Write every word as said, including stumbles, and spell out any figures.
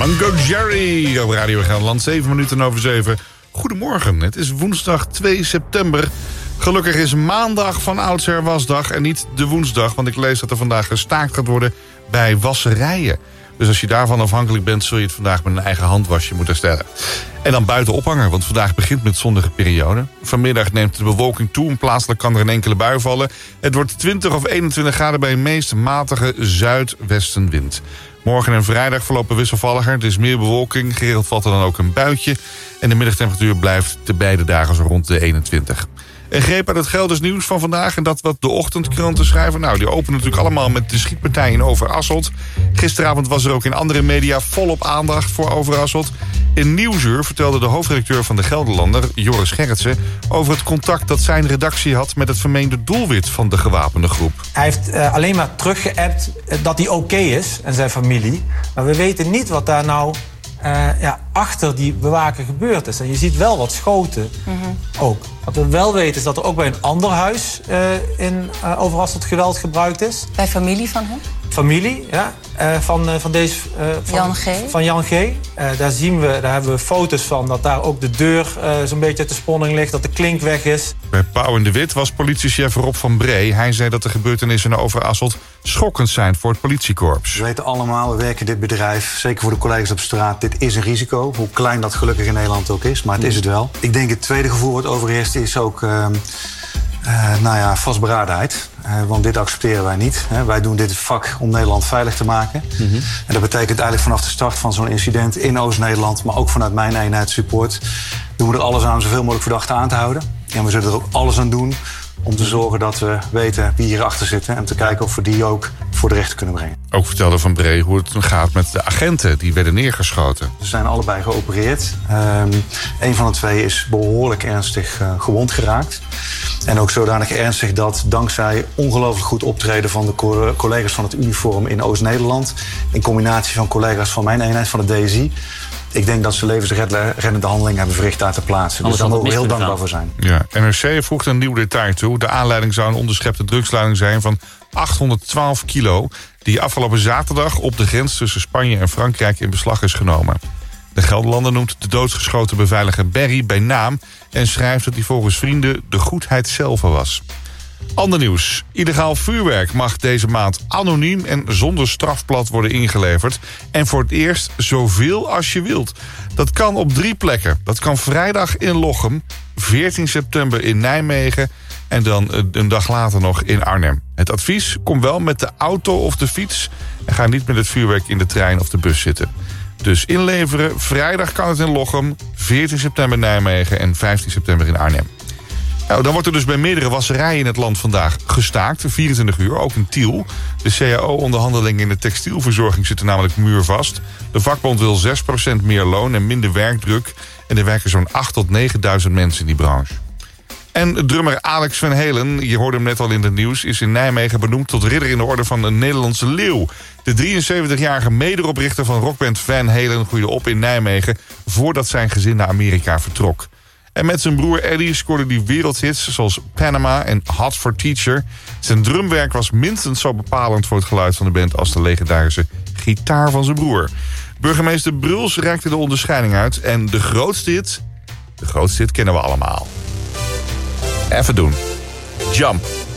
Uncle Jerry op Radio Gelderland, zeven minuten over zeven. Goedemorgen, het is woensdag twee september. Gelukkig is maandag van oudsher wasdag en niet de woensdag, want ik lees dat er vandaag gestaakt gaat worden bij wasserijen. Dus als je daarvan afhankelijk bent, zul je het vandaag met een eigen handwasje moeten stellen. En dan buiten ophangen, want vandaag begint met zonnige periode. Vanmiddag neemt de bewolking toe en plaatselijk kan er een enkele bui vallen. Het wordt twintig of eenentwintig graden bij een meest matige zuidwestenwind. Morgen en vrijdag verlopen wisselvalliger. Er is meer bewolking, geregeld valt er dan ook een buitje. En de middagtemperatuur blijft de beide dagen zo rond de eenentwintig. Een greep uit het Gelders nieuws van vandaag en dat wat de ochtendkranten schrijven. Nou, die openen natuurlijk allemaal met de schietpartij in Overasselt. Gisteravond was er ook in andere media volop aandacht voor Overasselt. In Nieuwsuur vertelde de hoofdredacteur van de Gelderlander, Joris Gerritsen, over het contact dat zijn redactie had met het vermeende doelwit van de gewapende groep. Hij heeft uh, alleen maar teruggeappt dat hij oké okay is en zijn familie. Maar we weten niet wat daar nou Uh, ja, achter die bewaker gebeurd is. En je ziet wel wat schoten mm-hmm. ook. Wat we wel weten is dat er ook bij een ander huis uh, in uh, Overasselt geweld gebruikt is. Bij familie van hem? Familie, ja. Uh, van, uh, van deze... Uh, van Jan G. Van Jan G. Uh, daar zien we, daar hebben we foto's van dat daar ook de deur uh, zo'n beetje uit de sponning ligt, dat de klink weg is. Bij Pauw en de Wit was politiechef Rob van Bree. Hij zei dat de gebeurtenissen in Overasselt schokkend zijn voor het politiekorps. We weten allemaal, we werken in dit bedrijf, zeker voor de collega's op straat, dit is een risico. Hoe klein dat gelukkig in Nederland ook is, maar het is het wel. Ik denk het tweede gevoel wat overheerst is ook uh, uh, nou ja, vastberadenheid. Uh, want dit accepteren wij niet. Hè. Wij doen dit vak om Nederland veilig te maken. Mm-hmm. En dat betekent eigenlijk vanaf de start van zo'n incident in Oost-Nederland, maar ook vanuit mijn eenheid support, doen we er alles aan om zoveel mogelijk verdachten aan te houden. En we zullen er ook alles aan doen om te zorgen dat we weten wie hierachter zitten en te kijken of we die ook voor de rechter kunnen brengen. Ook vertelde Van Bree hoe het gaat met de agenten die werden neergeschoten. Ze zijn allebei geopereerd. Um, een van de twee is behoorlijk ernstig uh, gewond geraakt. En ook zodanig ernstig dat dankzij ongelooflijk goed optreden van de co- collega's van het uniform in Oost-Nederland, in combinatie van collega's van mijn eenheid, van de D S I, ik denk dat ze levensreddende handelingen hebben verricht daar ter plaatse. Dus daar mogen we heel dankbaar voor zijn. Ja, N R C voegt een nieuw detail toe. De aanleiding zou een onderschepte drugslading zijn van achthonderdtwaalf kilo... die afgelopen zaterdag op de grens tussen Spanje en Frankrijk in beslag is genomen. De Gelderlander noemt de doodgeschoten beveiliger Berry bij naam en schrijft dat hij volgens vrienden de goedheid zelf was. Ander nieuws. Illegaal vuurwerk mag deze maand anoniem en zonder strafblad worden ingeleverd. En voor het eerst zoveel als je wilt. Dat kan op drie plekken. Dat kan vrijdag in Lochem, veertien september in Nijmegen en dan een dag later nog in Arnhem. Het advies: kom wel met de auto of de fiets en ga niet met het vuurwerk in de trein of de bus zitten. Dus inleveren. Vrijdag kan het in Lochem, veertien september in Nijmegen en vijftien september in Arnhem. Nou, dan wordt er dus bij meerdere wasserijen in het land vandaag gestaakt. vierentwintig uur, ook in Tiel. De C A O-onderhandelingen in de textielverzorging zitten namelijk muurvast. De vakbond wil zes procent meer loon en minder werkdruk. En er werken zo'n acht tot negenduizend mensen in die branche. En drummer Alex van Halen, je hoorde hem net al in het nieuws, is in Nijmegen benoemd tot ridder in de orde van een Nederlandse leeuw. De drieënzeventigjarige mederoprichter van rockband Van Halen groeide op in Nijmegen voordat zijn gezin naar Amerika vertrok. En met zijn broer Eddie scoorde hij wereldhits zoals Panama en Hot for Teacher. Zijn drumwerk was minstens zo bepalend voor het geluid van de band als de legendarische gitaar van zijn broer. Burgemeester Bruls reikte de onderscheiding uit. En de grootste hit, de grootste hit kennen we allemaal. Even doen. Jump.